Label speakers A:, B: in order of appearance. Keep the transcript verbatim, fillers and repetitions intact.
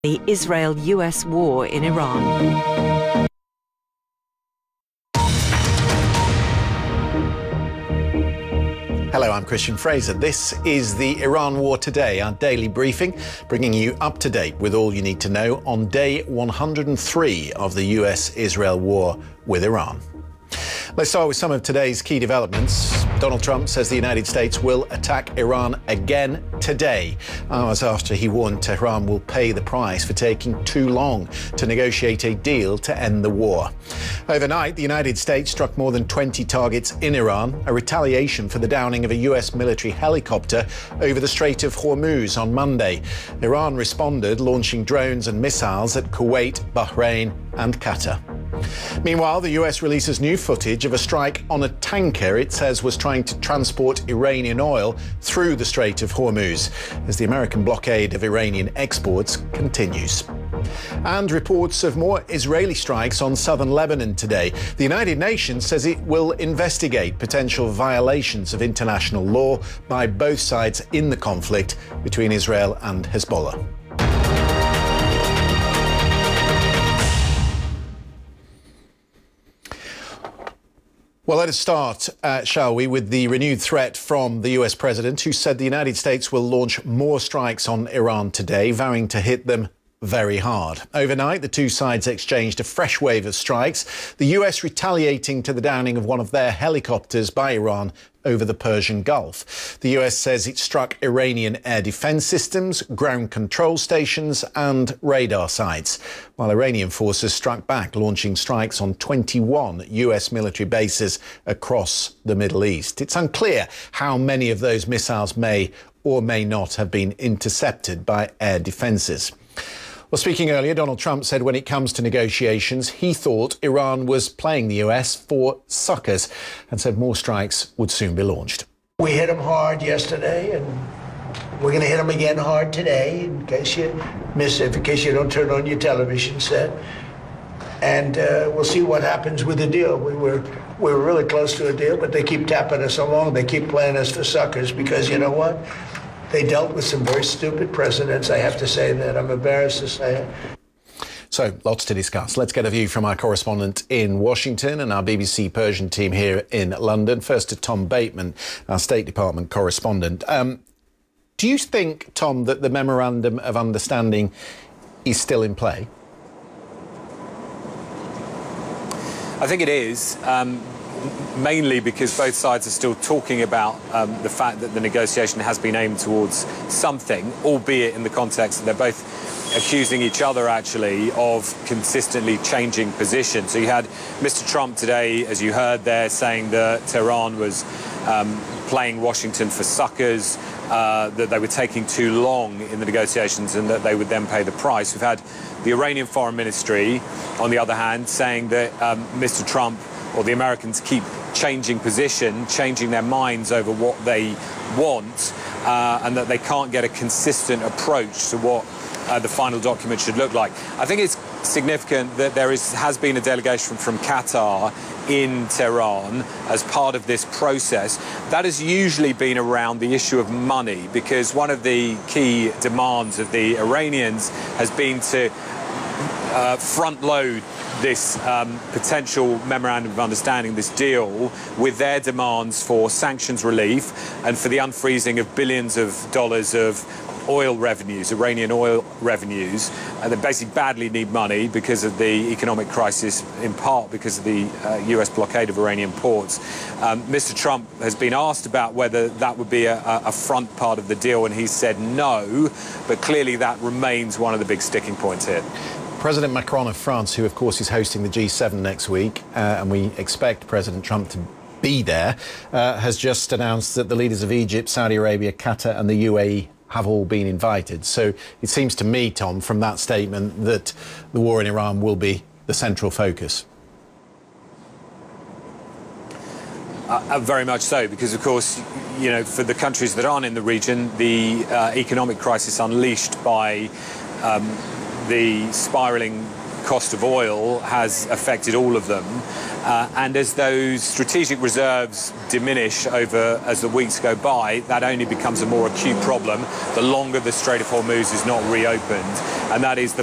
A: The Israel-U S war in Iran.
B: Hello, I'm Christian Fraser. This is the Iran War Today, our daily briefing, bringing you up to date with all you need to know on day one hundred three of the U S Israel war with Iran. Let's start with some of today's key developments. Donald Trump says the United States will attack Iran again today, hours after he warned Tehran will pay the price for taking too long to negotiate a deal to end the war. Overnight, the United States struck more than twenty targets in Iran, a retaliation for the downing of a U S military helicopter over the Strait of Hormuz on Monday. Iran responded, launching drones and missiles at Kuwait, Bahrain and Qatar. Meanwhile, the U S releases new footage of a strike on a tanker it says was trying to transport Iranian oil through the Strait of Hormuz, as the American blockade of Iranian exports continues. And reports of more Israeli strikes on southern Lebanon today. The United Nations says it will investigate potential violations of international law by both sides in the conflict between Israel and Hezbollah. Well, let us start, uh, shall we, with the renewed threat from the U S president, who said the United States will launch more strikes on Iran today, vowing to hit them very hard. Overnight, the two sides exchanged a fresh wave of strikes, the U S retaliating to the downing of one of their helicopters by Iran over the Persian Gulf. The U S says it struck Iranian air defense systems, ground control stations and radar sites, while Iranian forces struck back, launching strikes on twenty-one U S military bases across the Middle East. It's unclear how many of those missiles may or may not have been intercepted by air defenses. Well, speaking earlier, Donald Trump said when it comes to negotiations, he thought Iran was playing the U S for suckers and said more strikes would soon be launched.
C: We hit them hard yesterday, and we're going to hit them again hard today, in case you miss it, in case you don't turn on your television set. And uh, we'll see what happens with the deal. We were, we were really close to a deal, but they keep tapping us along. They keep playing us for suckers because, you know what? They dealt with some very stupid precedents. I have to say that. I'm embarrassed to say it.
B: So, lots to discuss. Let's get a view from our correspondent in Washington and our B B C Persian team here in London. First to Tom Bateman, our State Department correspondent. Um, do you think, Tom, that the Memorandum of Understanding is still in play?
D: I think it is. Um mainly because both sides are still talking about um, the fact that the negotiation has been aimed towards something, albeit in the context that they're both accusing each other, actually, of consistently changing position. So you had Mister Trump today, as you heard there, saying that Tehran was um, playing Washington for suckers, uh, that they were taking too long in the negotiations and that they would then pay the price. We've had the Iranian Foreign Ministry, on the other hand, saying that um, Mister Trump or the Americans keep changing position, changing their minds over what they want, uh, and that they can't get a consistent approach to what uh, the final document should look like. I think it's significant that there is, has been a delegation from, from Qatar in Tehran as part of this process. That has usually been around the issue of money, because one of the key demands of the Iranians has been to uh, front load this um, potential memorandum of understanding, this deal, with their demands for sanctions relief and for the unfreezing of billions of dollars of oil revenues, Iranian oil revenues. And they basically badly need money because of the economic crisis, in part because of the uh, U S blockade of Iranian ports. Um, Mister Trump has been asked about whether that would be a, a front part of the deal, and he said no, but clearly that remains one of the big sticking points here.
B: President Macron of France, who of course is hosting the G seven next week, uh, and we expect President Trump to be there, uh, has just announced that the leaders of Egypt, Saudi Arabia, Qatar and the U A E have all been invited. So it seems to me, Tom, from that statement, that the war in Iran will be the central focus.
D: Uh, very much so, because of course, you know, for the countries that aren't in the region, the uh, economic crisis unleashed by um, the spiralling cost of oil has affected all of them. Uh, and as those strategic reserves diminish over as the weeks go by, that only becomes a more acute problem the longer the Strait of Hormuz is not reopened. And that is the